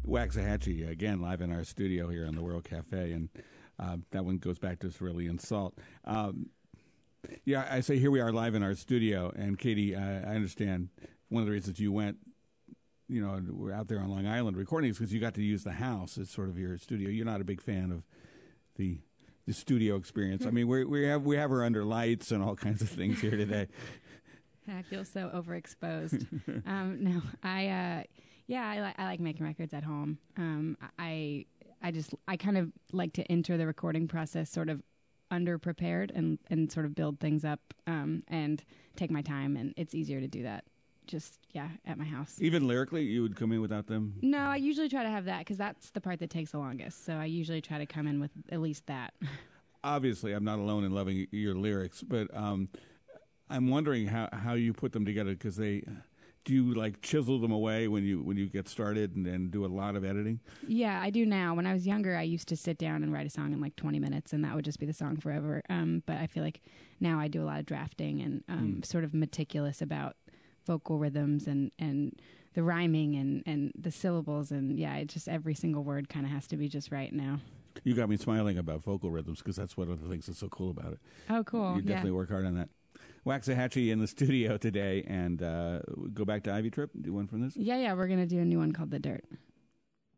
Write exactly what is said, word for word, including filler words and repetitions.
Waxahachie, again, live in our studio here in the World Cafe, and uh, that one goes back to Cerulean Salt. Um, yeah, I say here we are live in our studio, and Katie, I, I understand one of the reasons you went, you know, we're out there on Long Island recording is because you got to use the house as sort of your studio. You're not a big fan of the the studio experience. I mean, we we have we have her under lights and all kinds of things here today. I feel so overexposed. um, no, I, uh, yeah, I, li- I like making records at home. Um, I, I just, I kind of like to enter the recording process sort of under-prepared and, and sort of build things up um, and take my time, and it's easier to do that just, yeah, at my house. Even lyrically, you would come in without them? No, I usually try to have that because that's the part that takes the longest. So I usually try to come in with at least that. Obviously, I'm not alone in loving your lyrics, but um, I'm wondering how, how you put them together, because they do you like chisel them away when you when you get started and then do a lot of editing? Yeah, I do now. When I was younger, I used to sit down and write a song in like twenty minutes, and that would just be the song forever. Um, but I feel like now I do a lot of drafting and um, mm. sort of meticulous about vocal rhythms and, and the rhyming and, and the syllables. And yeah, it just every single word kind of has to be just right now. You got me smiling about vocal rhythms because that's one of the things that's so cool about it. Oh, cool. You definitely yeah. work hard on that. Waxahachie in the studio today, and uh, go back to Ivy Trip. Do one from this? Yeah, yeah. We're going to do a new one called The Dirt.